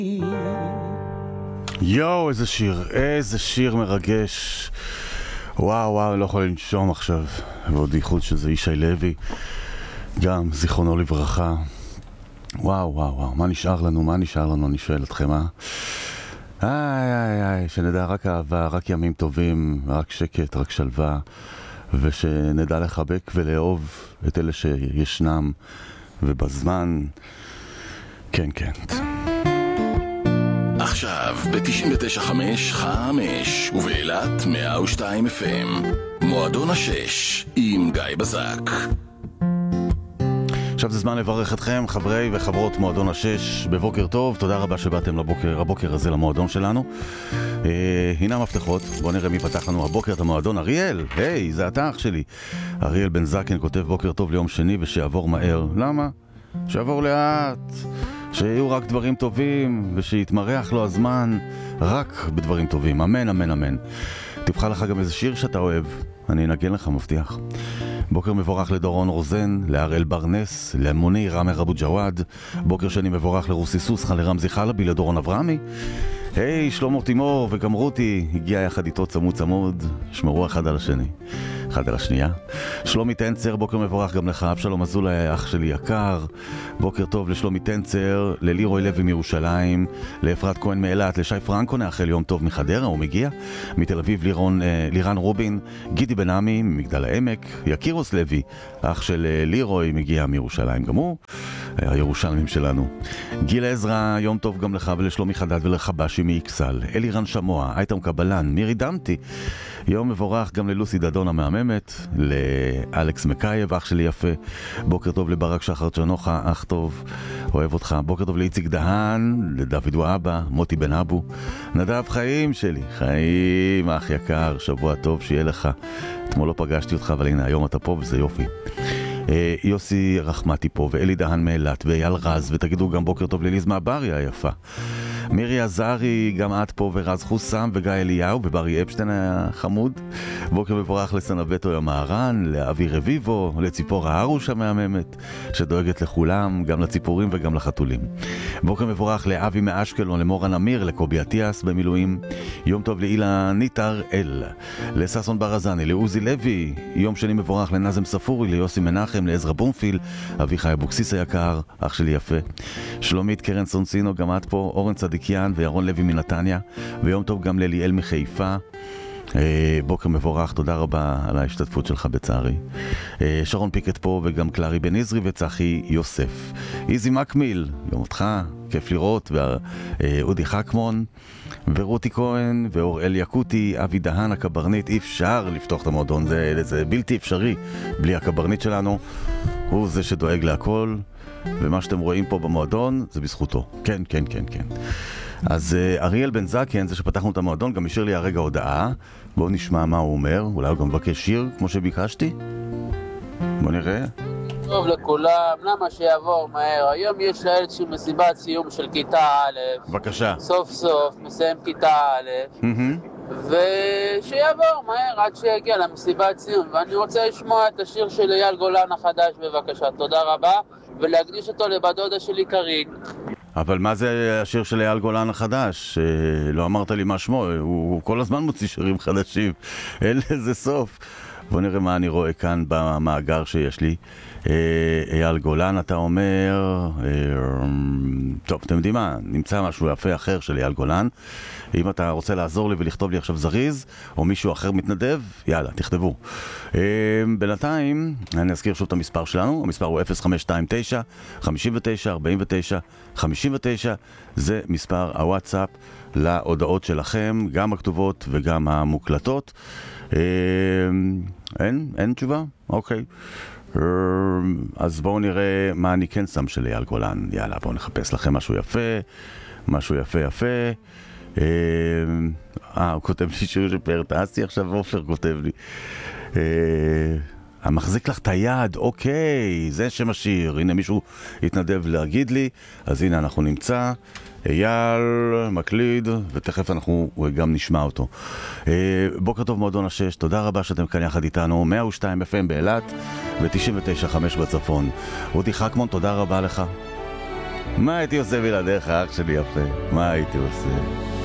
יואו, איזה שיר מרגש. וואו, לא יכול לנשום עכשיו. ועוד ייחוד שזה ישי לוי, גם זיכרונו לברכה. וואו, מה נשאר לנו, אני שואל אתכם, שנדע רק אהבה, רק ימים טובים, רק שקט, רק שלווה, ושנדע לחבק ולאהוב את אלה שישנם, ובזמן, כן. עכשיו ב-99.5 ובאילת 102 FM מועדון השש עם גיא בזק. עכשיו זה זמן לברך אתכם, חברי וחברות מועדון השש, בבוקר טוב, תודה רבה שבאתם הבוקר הזה למועדון שלנו. הנה המפתחות, בואו נראה מי פתח לנו הבוקר את המועדון. אריאל, היי, זה אתה אח שלי. אריאל בן זקן כותב בוקר טוב ליום שני ושיעבור מהר. למה? שיעבור לאט, שיהיו רק דברים טובים ושיתמרח לו הזמן רק בדברים טובים. אמן. תבחר לך גם איזה שיר שאתה אוהב, אני אנגן לך, מבטיח. בוקר מבורך לדורון רוזן, להראל ברנס, למוני רמר אבו ג'וואד. בוקר שני מבורך לרוסי סוסחה, לרמזי חלבי, לדורון אברהמי. היי, שלמה תימור וגם רותי הגיע יחד איתו צמוד, שמרו אחד על השני, אחד על השנייה. שלומי טנצר, בוקר מבורך גם לך. אבשלום אזולאי, אח שלי יקר, בוקר טוב לשלומי טנצר, ללירוי לוי מירושלים, לאפרת כהן מאילת, לשי פרנקו נאחל יום טוב מחדרה, הוא מגיע. מתל אביב לירן רובין, גידי בן עמי ממגדל העמק, יקירוס לוי, אח של לירוי, מגיע מירושלים גם הוא, הירושלמים שלנו. גיל עזרא, יום טוב גם לך ולשלומי חדד ולחבשי מאיקסל. אלירן שמוע, אייטם קבלן, מירי דמתי, יום מבורך גם ללוסי דדון המהממת, לאלכס מקייב, אח שלי יפה. בוקר טוב לברק שחר צ'נוחה, אח טוב, אוהב אותך. בוקר טוב לאיציק דהן, לדוד ואבא, מוטי בן אבו, נדב חיים שלי, חיים, אח יקר, שבוע טוב שיהיה לך. אתמול לא פגשתי אותך, אבל הנה היום אתה פה וזה יופי. יוסי רחמתי פה, ואלי דהן מאילת, ואייל רז, ותגידו גם בוקר טוב לליז מהבריה היפה. מירי עזרי, גם את פה, ורז חוסם, וגיא אליהו, וברי אפשטיין החמוד. בוקר מבורך לסנבטו המהרן, לאבי רביבו, לציפור הארוש המהממת, שדואגת לכולם, גם לציפורים וגם לחתולים. בוקר מבורך לאבי מאשקלון, למורן אמיר, לקובי עטיאס במילואים. יום טוב לאילה ניטר אל, לססון ברזני, לעוזי לוי. יום שני מבורך לנזם ספורי, ליוסי מנחם, לעזרא בומפיל, אביחי אבוקסיס היקר, אח שלי יפה. שלומית קרן סונסינו, גם את פה, אורן צדיקיאן וירון לוי מנתניה. ויום טוב גם לליאל מחיפה. בוקר מבורך, תודה רבה על ההשתתפות שלך בצערי. שרון פיקט פה, וגם קלרי בן עזרי וצחי יוסף. איזי מקמיל, גם אותך, כיף לראות, ואודי חכמון ורותי כהן ואוראל יקוטי, אבי דהן הקברנית. אי אפשר לפתוח את המועדון, זה בלתי אפשרי בלי הקברנית שלנו, הוא זה שדואג להכל, ומה שאתם רואים פה במועדון זה בזכותו. כן. אז אריאל בן זקן, זה שפתחנו את המועדון, גם השאיר לי הרגע הודעה. בואו נשמע מה הוא אומר, אולי הוא גם מבקש שיר כמו שביקשתי. בואו נראה. טוב לכולם, למה שיעבור מהר? היום יש לה איזושהי מסיבת סיום של כיתה א'. בבקשה. סוף מסיים כיתה א'. ושיעבור מהר עד שיגיע למסיבת סיום. ואני רוצה לשמוע את השיר של אייל גולן החדש בבקשה. תודה רבה. ולהקדיש אותו לבדודה שלי קרין. אבל מה זה השיר של אייל גולן החדש? לא אמרת לי מה שמו, הוא כל הזמן מוציא שירים חדשים, אין לזה סוף. בוא נראה מה אני רואה כאן במאגר שיש לי. אייל גולן, אתה אומר, טוב, אתם יודעים מה, נמצא משהו יפה אחר של אייל גולן. אם אתה רוצה לעזור לי ולכתוב לי עכשיו זריז, או מישהו אחר מתנדב, יאללה, תכתבו. בינתיים, אני אזכיר שוב את המספר שלנו, המספר הוא 0529 59 49 59, זה מספר הוואטסאפ להודעות שלכם, גם הכתובות וגם המוקלטות. אין תשובה? אוקיי. אז בואו נראה מה אני כן שם של אייל גולן. יאללה, בואו נחפש לכם משהו יפה. הוא כותב לי שיר שפאר תעשי, עכשיו אופר כותב לי. המחזיק לך את היד, אוקיי, זה שם השיר. הנה מישהו התנדב להגיד לי, אז הנה אנחנו נמצא. אייל מקליד, ותכף אנחנו גם נשמע אותו. בוקר טוב מועדון השש, תודה רבה שאתם כאן יחד איתנו. 102 FM באילת ו-99.5 בצפון. רותי חכמון, תודה רבה לך. מה הייתי עושה בלעדיך, אח שלי יפה? מה הייתי עושה?